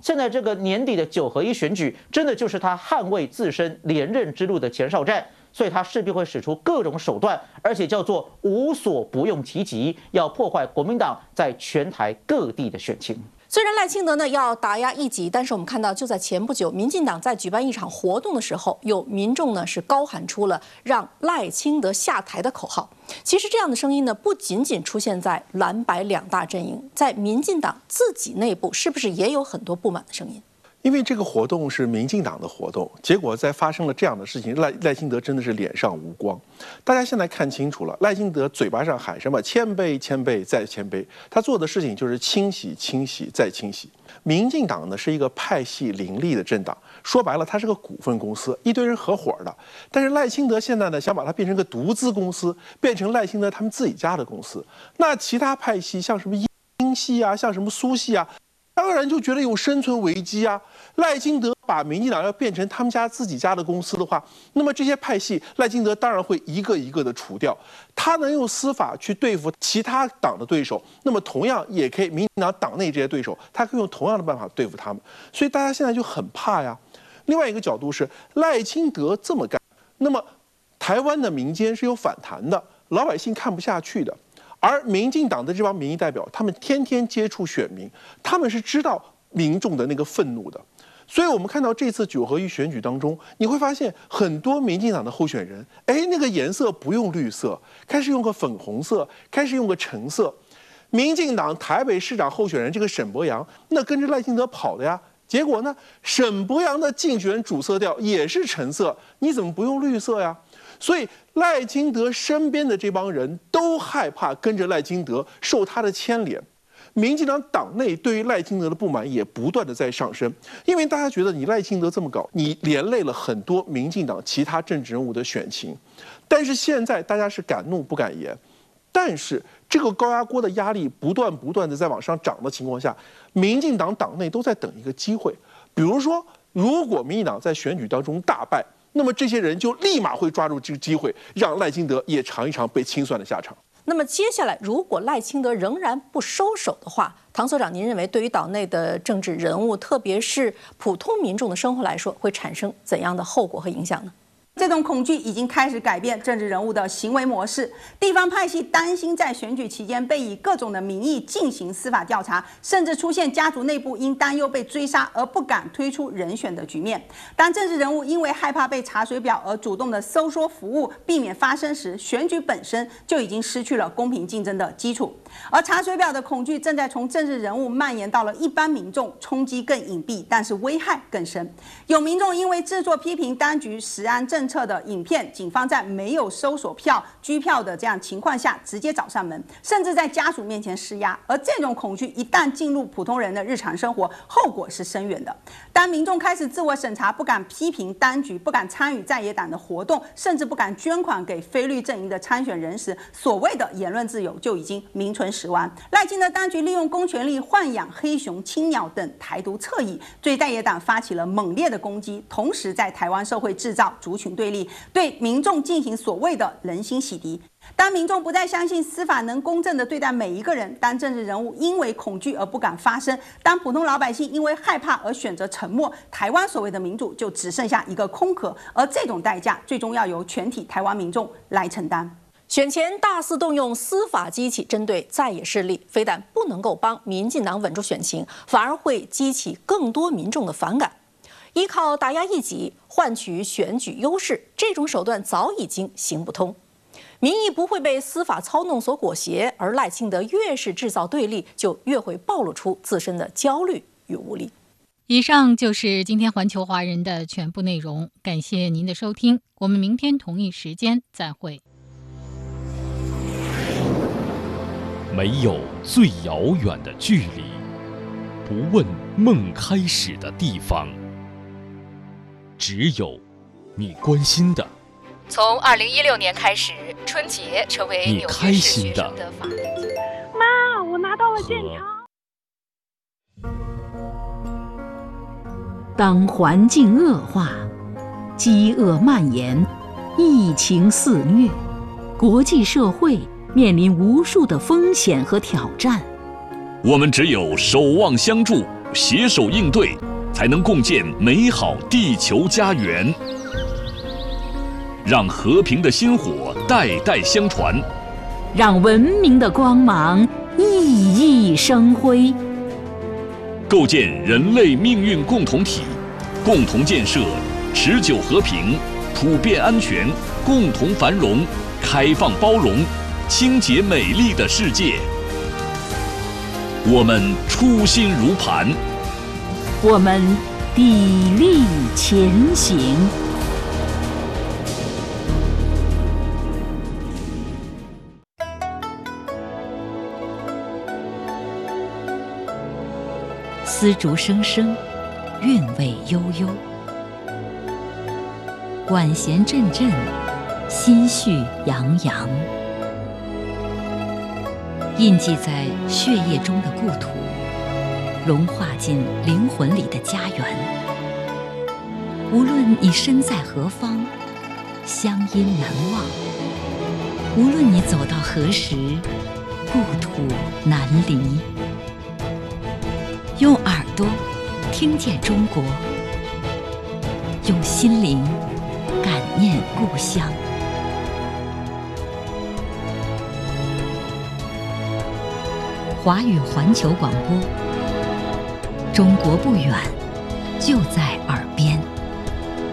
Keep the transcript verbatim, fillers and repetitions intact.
现在这个年底的九合一选举，真的就是他捍卫自身连任之路的前哨战。所以他势必会使出各种手段，而且叫做无所不用其极，要破坏国民党在全台各地的选情。 虽然赖清德呢要打压异己，但是我们看到，就在前不久，民进党在举办一场活动的时候，有民众呢是高喊出了让赖清德下台的口号。其实这样的声音呢，不仅仅出现在蓝白两大阵营，在民进党自己内部，是不是也有很多不满的声音？ 因为这个活动是民进党的活动，结果在发生了这样的事情，赖赖清德真的是脸上无光。大家现在看清楚了，赖清德嘴巴上喊什么谦卑、谦卑再谦卑，他做的事情就是清洗、清洗再清洗。民进党呢是一个派系林立的政党，说白了，它是个股份公司，一堆人合伙的。但是赖清德现在呢想把它变成个独资公司，变成赖清德他们自己家的公司。那其他派系像什么英系啊，像什么苏系啊，当然就觉得有生存危机啊！赖清德把民进党要变成他们家自己家的公司的话，那么这些派系，赖清德当然会一个一个的除掉。他能用司法去对付其他党的对手，那么同样也可以，民进党党内这些对手，他可以用同样的办法对付他们。所以大家现在就很怕呀。另外一个角度是，赖清德这么干，那么台湾的民间是有反弹的，老百姓看不下去的。而民进党的这帮民意代表，他们天天接触选民，他们是知道民众的那个愤怒的。所以我们看到这次九合一选举当中，你会发现很多民进党的候选人，哎，那个颜色不用绿色，开始用个粉红色，开始用个橙色。民进党台北市长候选人这个沈伯洋，那跟着赖清德跑的呀。结果呢，沈伯洋的竞选主色调也是橙色，你怎么不用绿色呀？所以赖清德身边的这帮人都害怕跟着赖清德受他的牵连，民进党党内对于赖清德的不满也不断的在上升，因为大家觉得你赖清德这么搞，你连累了很多民进党其他政治人物的选情。但是现在大家是敢怒不敢言，但是这个高压锅的压力不断不断的在往上涨的情况下，民进党党内都在等一个机会，比如说，如果民进党在选举当中大败，那么这些人就立马会抓住这个机会，让赖清德也尝一尝被清算的下场。 那么接下来，如果赖清德仍然不收手的话，唐所长，您认为对于岛内的政治人物，特别是普通民众的生活来说，会产生怎样的后果和影响呢？ 这种恐惧已经开始改变政治人物的行为模式。地方派系担心在选举期间被以各种的名义进行司法调查，甚至出现家族内部因担忧被追杀而不敢推出人选的局面。当政治人物因为害怕被查水表而主动的收缩服务，避免发生时，选举本身就已经失去了公平竞争的基础。而查水表的恐惧正在从政治人物蔓延到了一般民众，冲击更隐蔽，但是危害更深。有民众因为制作批评当局食安政策的影片，警方在没有搜索票、拘票的这样情况下，直接找上门，甚至在家属面前施压。而这种恐惧一旦进入普通人的日常生活，后果是深远的。当民众开始自我审查，不敢批评当局，不敢参与在野党的活动，甚至不敢捐款给非绿阵营的参选人时，所谓的言论自由就已经名存实亡。赖清德当局利用公权力豢养黑熊、青鸟等台独侧翼，对在野党发起了猛烈的攻击，同时在台湾社会制造族群对立，对民众进行所谓的人心洗涤。当民众不再相信司法能公正地对待每一个人，当政治人物因为恐惧而不敢发声，当普通老百姓因为害怕而选择沉默，台湾所谓的民主就只剩下一个空壳，而这种代价最终要由全体台湾民众来承担。 选前大肆动用司法机器针对在野势力，非但不能够帮民进党稳住选情，反而会激起更多民众的反感。依靠打压异己换取选举优势，这种手段早已经行不通。民意不会被司法操弄所裹挟，而赖清德越是制造对立，就越会暴露出自身的焦虑与无力。 以上就是今天环球华人的全部内容，感谢您的收听，我们明天同一时间再会。 没有最遥远的距离，不问梦开始的地方，只有你关心的。 从二零一六年开始，春节成为纽约市学生的法定节日。 妈，我拿到了健康。 当环境恶化，饥饿蔓延，疫情肆虐，国际社会面临无数的风险和挑战， 我们只有守望相助， 携手应对，才能共建美好地球家园。让和平的薪火代代相传， 让文明的光芒熠熠生辉。 构建人类命运共同体，共同建设持久和平、普遍安全、共同繁荣、开放包容、清洁美丽的世界。我们初心如磐， 我们砥砺前行。丝竹声声，韵味悠悠；管弦阵阵，心绪洋洋。印记在血液中的故土，融化进灵魂里的家园。无论你身在何方，乡音难忘；无论你走到何时，故土难离。用耳朵听见中国，用心灵感念故乡。华语环球广播，中国不远，就在耳边。